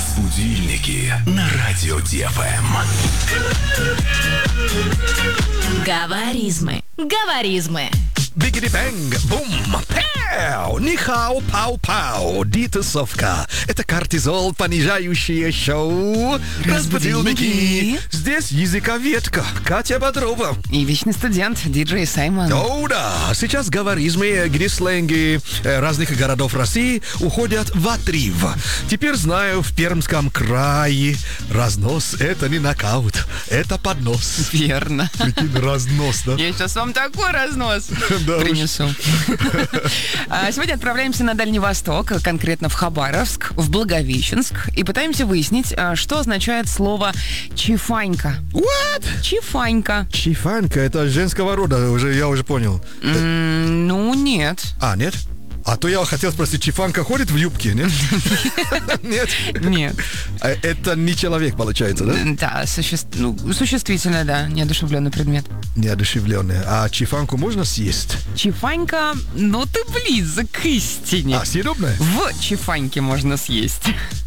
Разбудильники на радио ДФМ. Говоризмы. Бигери-бэнг, бум, пау, нихау, пау-пау, дитусовка. Это кортизол, понижающее шоу. Разбудильники. Здесь языковедка Катя Бодрова. И вечный студент диджей Саймон. О, да, сейчас говоризмы, где сленги разных городов России уходят в отрыв. Теперь знаю, в Пермском крае разнос — это не нокаут, это поднос. Верно. Прикинь, разнос, да? Я сейчас вам такой разнос Да уж. принесу. Сегодня отправляемся на Дальний Восток, конкретно в Хабаровск, в Благовещенск, и пытаемся выяснить, что означает слово «чифанька». What? Чифанька. Чифанька — это женского рода, я уже понял. Ну, нет. А, нет? А то я хотел спросить, чифанка ходит в юбке, нет? Нет? Нет. Это не человек, получается, да? Да, существительное, да, неодушевленный предмет. Неодушевленный. А чифанку можно съесть? Чифанька, ну ты близок к истине. А, съедобная? В чифаньке можно съесть.